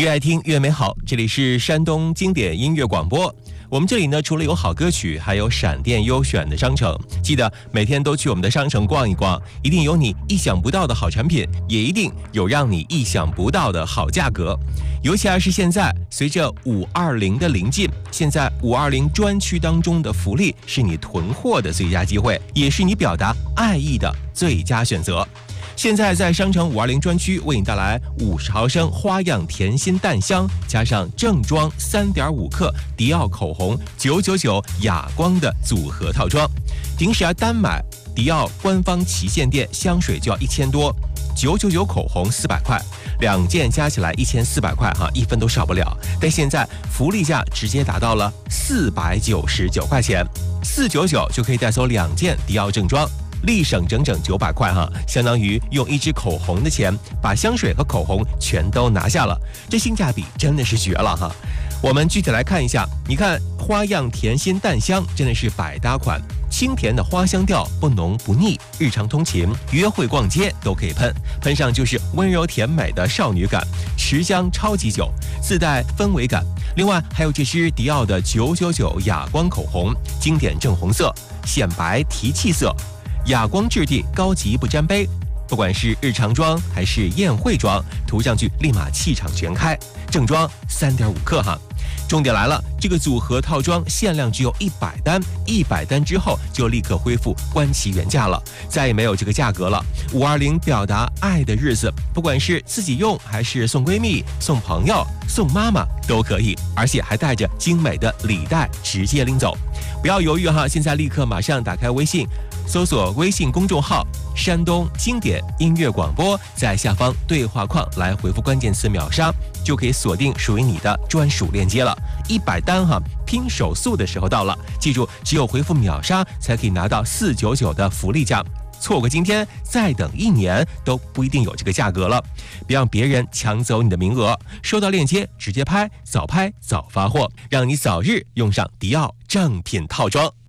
越爱听越美好，这里是山东经典音乐广播。我们这里呢，除了有好歌曲，还有闪电优选的商城。记得每天都去我们的商城逛一逛，一定有你意想不到的好产品，也一定有让你意想不到的好价格。尤其是现在，随着520的临近，现在520专区当中的福利是你囤货的最佳机会，也是你表达爱意的最佳选择。现在在商城520专区为你带来50毫升花样甜心淡香，加上正装3.5克迪奥口红999哑光的组合套装。平时单买迪奥官方旗舰店香水就要1000多，999口红400块，两件加起来1400块一分都少不了。但现在福利价直接达到了499块钱，499就可以带走2件迪奥正装。立省整整900块相当于用1支口红的钱把香水和口红全都拿下了，这性价比真的是绝了我们具体来看一下，你看花样甜心淡香真的是百搭款，清甜的花香调，不浓不腻，日常通勤、约会逛街都可以喷，喷上就是温柔甜美的少女感，持香超级久，自带氛围感。另外还有这支迪奥的999哑光口红，经典正红色，显白提气色，哑光质地，高级不沾杯，不管是日常装还是宴会装，涂上去立马气场全开。正装3.5克重点来了，这个组合套装限量只有100单，100单之后就立刻恢复官旗原价了，再也没有这个价格了。520表达爱的日子，不管是自己用还是送闺蜜、送朋友、送妈妈都可以，而且还带着精美的礼袋直接拎走。不要犹豫现在立刻马上打开微信，搜索微信公众号山东经典音乐广播，在下方对话框来回复关键词秒杀，就可以锁定属于你的专属链接了。100单拼手速的时候到了，记住只有回复秒杀才可以拿到499的福利价，错过今天再等1年都不一定有这个价格了。别让别人抢走你的名额，收到链接直接拍早发货，让你早日用上迪奥正品套装。